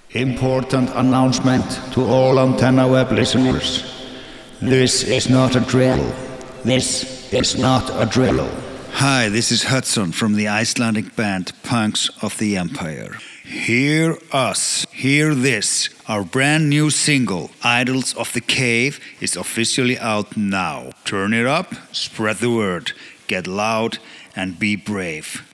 Important announcement to all Antenna Web listeners. This is not a drill. This is not a drill. Hi, this is Hudson from the Icelandic band Punks of the Empire. Hear us, hear this. Our brand new single, Idols of the Cave, is officially out now. Turn it up, spread the word, get loud and be brave.